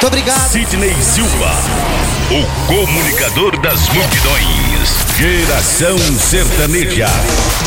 Muito obrigado. Sidney Silva, o comunicador das multidões. Geração Sertaneja.